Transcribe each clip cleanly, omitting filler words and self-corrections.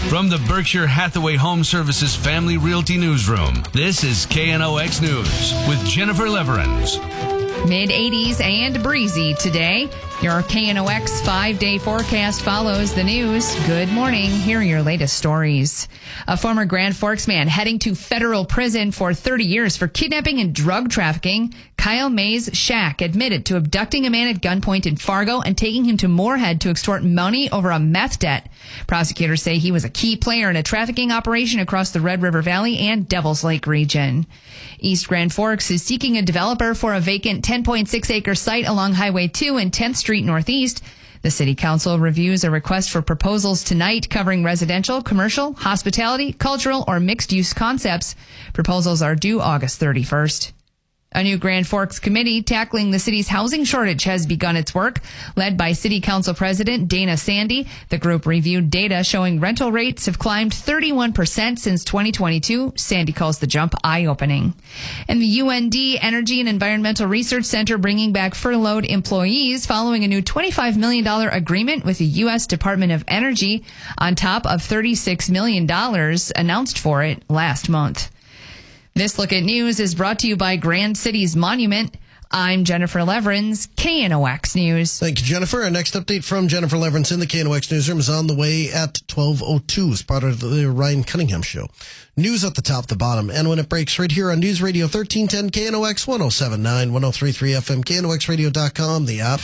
From the Berkshire Hathaway Home Services Family Realty Newsroom, this is KNOX News with Jennifer Leverins. Mid-80s and breezy today. Your KNOX 5-day forecast follows the news. Good morning. Here are your latest stories. A former Grand Forks man heading to federal prison for 30 years for kidnapping and drug trafficking. Kyle Mays Shack admitted to abducting a man at gunpoint in Fargo and taking him to Moorhead to extort money over a meth debt. Prosecutors say he was a key player in a trafficking operation across the Red River Valley and Devil's Lake region. East Grand Forks is seeking a developer for a vacant 10.6-acre site along Highway 2 and 10th Street Northeast. The City Council reviews a request for proposals tonight covering residential, commercial, hospitality, cultural, or mixed-use concepts. Proposals are due August 31st. A new Grand Forks committee tackling the city's housing shortage has begun its work. Led by City Council President Dana Sandy, the group reviewed data showing rental rates have climbed 31% since 2022. Sandy calls the jump eye-opening. And the UND Energy and Environmental Research Center bringing back furloughed employees following a new $25 million agreement with the U.S. Department of Energy on top of $36 million announced for it last month. This Look at News is brought to you by Grand Cities Monument. I'm Jennifer Leverins, KNOX News. Thank you, Jennifer. Our next update from Jennifer Leverins in the KNOX Newsroom is on the way at 12:02 as part of the Ryan Cunningham Show. News at the top, the bottom, and when it breaks right here on News Radio 1310 KNOX 107.9, 103.3 FM, KNOXradio.com, the app.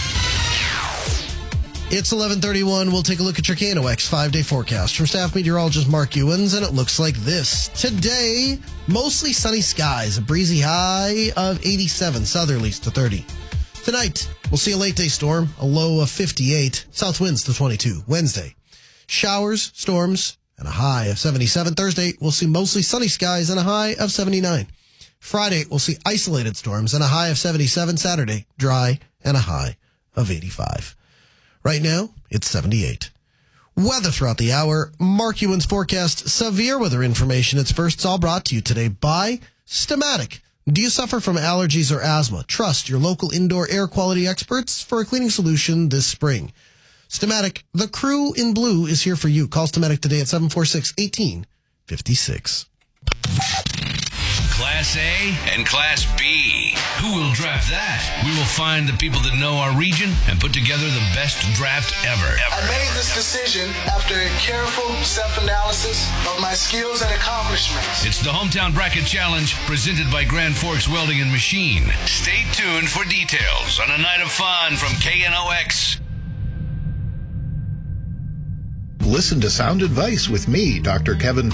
It's 11:31. We'll take a look at your KNOX 5-day forecast from staff meteorologist Mark Ewens, and it looks like this. Today, mostly sunny skies, a breezy high of 87, southerlies to 30. Tonight, we'll see a late-day storm, a low of 58, south winds to 22. Wednesday, showers, storms, and a high of 77. Thursday, we'll see mostly sunny skies and a high of 79. Friday, we'll see isolated storms and a high of 77. Saturday, dry and a high of 85. Right now, it's 78. Weather throughout the hour. Mark Ewens forecast severe weather information. It's all brought to you today by Stamatic. Do you suffer from allergies or asthma? Trust your local indoor air quality experts for a cleaning solution this spring. Stamatic, the crew in blue is here for you. Call Stamatic today at 746-1856. Class A and Class B. Who will draft that? We will find the people that know our region and put together the best draft ever. I made this decision after a careful self-analysis of my skills and accomplishments. It's the Hometown Bracket Challenge presented by Grand Forks Welding and Machine. Stay tuned for details on a night of fun from KNOX. Listen to Sound Advice with me, Dr. Kevin